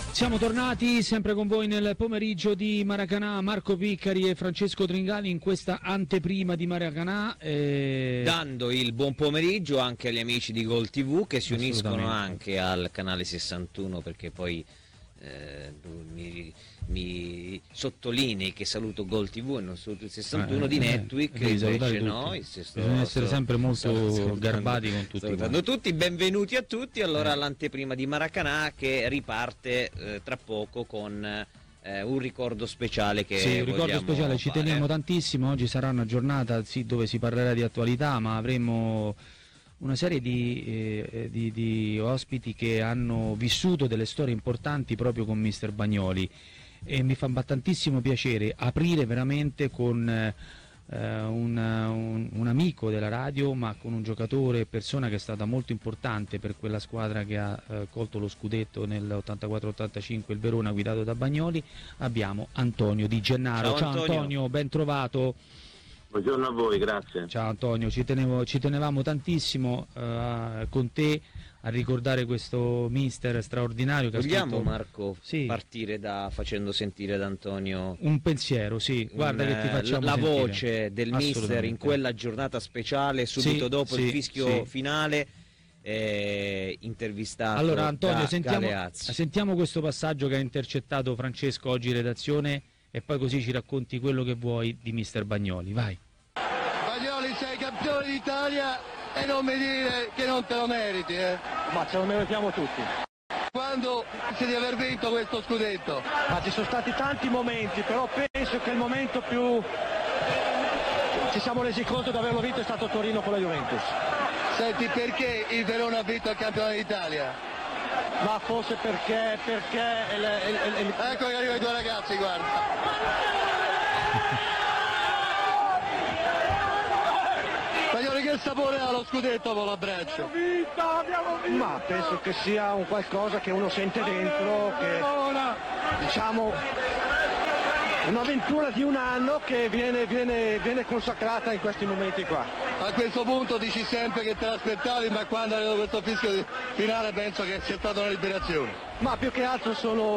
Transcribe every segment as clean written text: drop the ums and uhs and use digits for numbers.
Siamo tornati sempre con voi nel pomeriggio di Maracanã, Marco Piccari e Francesco Tringali in questa anteprima di Maracanã. Dando il buon pomeriggio anche agli amici di Gol TV che si uniscono anche al canale 61, perché poi mi sottolinei che saluto Gol TV e non saluto il 61 di Netwick, invece no, bisogna essere sempre molto garbati con tutti. Salutando tutti, benvenuti a tutti. Allora l'anteprima di Maracanã che riparte tra poco con un ricordo speciale che un ricordo speciale, ci teniamo tantissimo. Oggi sarà una giornata dove si parlerà di attualità, ma avremo una serie di ospiti che hanno vissuto delle storie importanti proprio con Mister Bagnoli, e mi fa tantissimo piacere aprire veramente con un amico della radio, ma con un giocatore, persona che è stata molto importante per quella squadra che ha colto lo scudetto nell'84-85, il Verona, guidato da Bagnoli. Abbiamo Antonio Di Gennaro. Ciao Antonio, ben trovato. Buongiorno a voi, grazie. Ciao Antonio, ci tenevamo tantissimo con te a ricordare questo mister straordinario che vogliamo, ha scritto... Marco, partire facendo sentire ad Antonio un pensiero, guarda che ti facciamo la sentire. Voce del mister in quella giornata speciale, subito dopo il fischio finale, intervistato. Allora Antonio, da sentiamo questo passaggio che ha intercettato Francesco oggi in redazione, e poi così ci racconti quello che vuoi di mister Bagnoli. Vai. Bagnoli, sei campione d'Italia e non mi dire che non te lo meriti, Ma ce lo meritiamo tutti. Quando pensi di aver vinto questo scudetto? Ma ci sono stati tanti momenti, però penso che il momento più ci siamo resi conto di averlo vinto è stato Torino con la Juventus. Senti, perché il Verona ha vinto il campione d'Italia? Ma forse perché ecco che arrivano i due ragazzi, guarda. Bagnoli, che sapore ha lo scudetto con l'abbraccio? Abbiamo vinto! Ma penso che sia un qualcosa che uno sente dentro, che diciamo un'avventura di un anno che viene consacrata in questi momenti qua. A questo punto dici sempre che te l'aspettavi, ma quando arriva questo fischio finale penso che sia stata una liberazione. Ma più che altro sono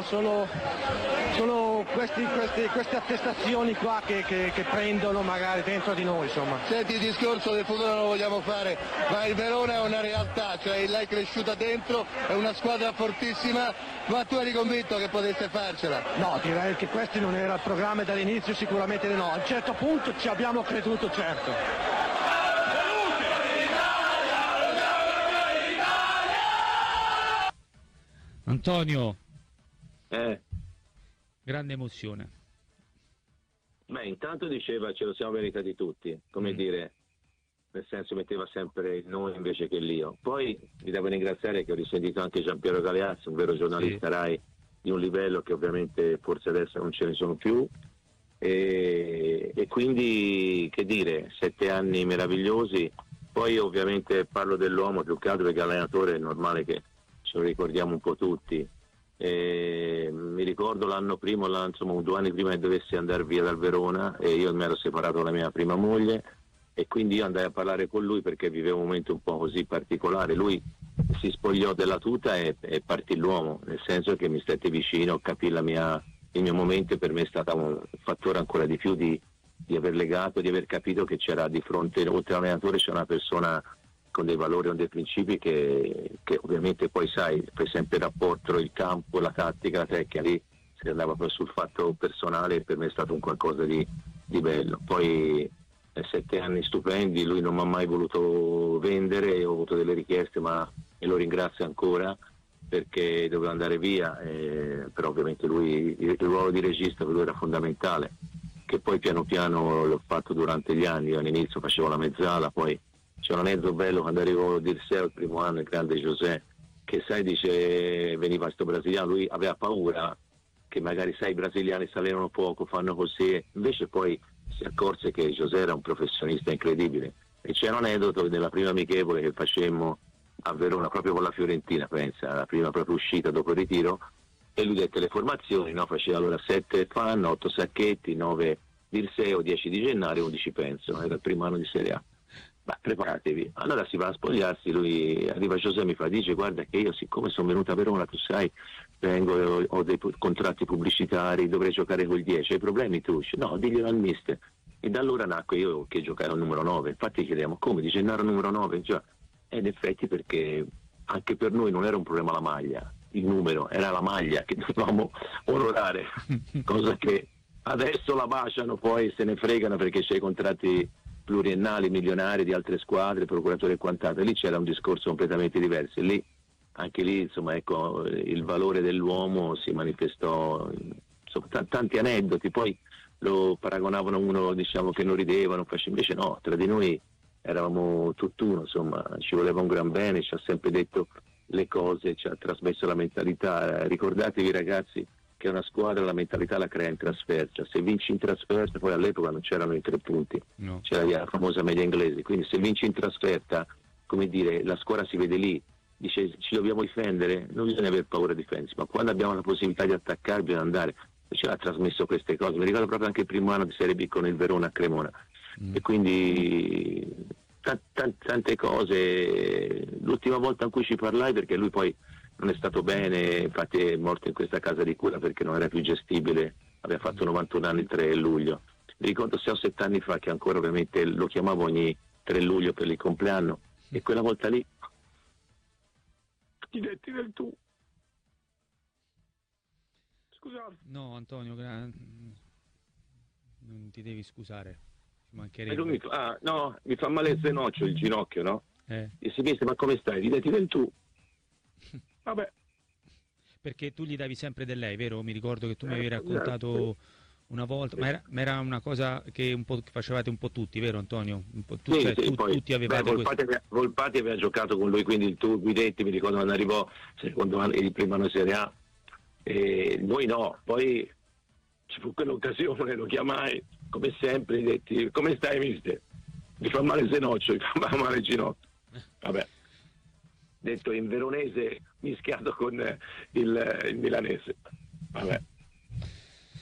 queste attestazioni qua che prendono magari dentro di noi, insomma. Senti, il discorso del futuro non lo vogliamo fare, ma il Verona è una realtà, cioè l'hai cresciuta dentro, è una squadra fortissima, ma tu eri convinto che potesse farcela? No, direi che questo non era il programma dall'inizio, sicuramente no. A un certo punto ci abbiamo creduto, certo. Antonio, grande emozione. Beh, intanto diceva ce lo siamo meritati tutti, come dire, nel senso metteva sempre il noi invece che l'io. Poi vi devo ringraziare che ho risentito anche Giampiero Galeazzi, un vero giornalista Rai di un livello che ovviamente forse adesso non ce ne sono più, e quindi che dire, 7 anni meravigliosi. Poi ovviamente parlo dell'uomo più che altro perché allenatore è normale che ce lo ricordiamo un po' tutti. Mi ricordo l'anno prima, insomma 2 anni prima che dovessi andare via dal Verona, e io mi ero separato dalla mia prima moglie, e quindi io andai a parlare con lui perché vivevo un momento un po' così particolare. Lui si spogliò della tuta e partì l'uomo, nel senso che mi stette vicino, capì il mio momento, e per me è stato un fattore ancora di più di aver legato, di aver capito che c'era di fronte, oltre all'allenatore, c'è una persona con dei valori o dei principi che ovviamente poi sai, fai sempre il rapporto, il campo, la tattica, la tecnica, lì si andava poi sul fatto personale, e per me è stato un qualcosa di bello. Poi 7 anni stupendi, lui non mi ha mai voluto vendere, ho avuto delle richieste e lo ringrazio ancora perché doveva andare via, però ovviamente lui, il ruolo di regista per lui era fondamentale, che poi piano piano l'ho fatto durante gli anni. Io all'inizio facevo la mezzala, poi c'era un mezzo bello quando arrivò Dirseo il primo anno, il grande José, che sai, dice, veniva sto brasiliano, lui aveva paura che magari sai i brasiliani si allenano poco, fanno così, invece poi si accorse che José era un professionista incredibile. E c'era un aneddoto della prima amichevole che facemmo a Verona proprio con la Fiorentina, pensa, la prima proprio uscita dopo il ritiro, e lui dette le formazioni, no? Faceva allora 7 Fan, 8 Sacchetti, 9 Dirseo, 10 Di Gennaro e 11 Penso, era il primo anno di Serie A. ma preparatevi. Allora si va a spogliarsi, lui arriva Giuseppe e mi fa, dice guarda che io siccome sono venuto a Verona, tu sai, vengo, ho dei contratti pubblicitari, dovrei giocare col 10, hai problemi tu? Dice, no, diglielo al mister. E da allora nacque io che giocare al numero 9, infatti chiediamo come, dice Gennaro numero 9, già. E in effetti perché anche per noi non era un problema la maglia, il numero, era la maglia che dovevamo onorare, cosa che adesso la baciano, poi se ne fregano perché c'è i contratti pluriennali, milionari di altre squadre, procuratori e quant'altro. Lì c'era un discorso completamente diverso, e lì, anche lì, insomma, ecco, il valore dell'uomo si manifestò, insomma, tanti aneddoti, poi lo paragonavano uno, diciamo, che non ridevano, invece no, tra di noi eravamo tutt'uno, insomma, ci voleva un gran bene, ci ha sempre detto le cose, ci ha trasmesso la mentalità. Ricordatevi ragazzi che una squadra la mentalità la crea in trasferta, se vinci in trasferta, poi all'epoca non c'erano i 3 punti, no, c'era la famosa media inglese, quindi se vinci in trasferta, come dire, la squadra si vede lì, dice ci dobbiamo difendere, non bisogna avere paura di difendersi, ma quando abbiamo la possibilità di attaccare bisogna andare. Ci ha trasmesso queste cose, mi ricordo proprio anche il primo anno di Serie B con il Verona a Cremona, e quindi tante cose. L'ultima volta in cui ci parlai, perché lui poi non è stato bene, infatti è morto in questa casa di cura perché non era più gestibile, aveva fatto 91 anni il 3 luglio, mi ricordo 6 o 7 anni fa che ancora ovviamente lo chiamavo ogni 3 luglio per il compleanno, e quella volta lì ti detti del tu. Scusate. No Antonio, non ti devi scusare, ci mancherebbe. Mi fa male il zenocchio, il ginocchio, no? E si dice, ma come stai? Ti del tu. Vabbè. Perché tu gli davi sempre del lei, vero? Mi ricordo che tu mi avevi raccontato una volta, ma era una cosa che un po' che facevate un po' tutti, vero Antonio? Un po' tutti avevate Volpati aveva giocato con lui, quindi il tu Guidetti, mi ricordo quando arrivò secondo anno, il primo anno Serie A, e noi no, poi ci fu quell'occasione, lo chiamai come sempre, gli detti come stai mister? Mi fa male il zenocchio, mi fa male il ginocchio, vabbè, detto in veronese mischiato con il milanese, vabbè.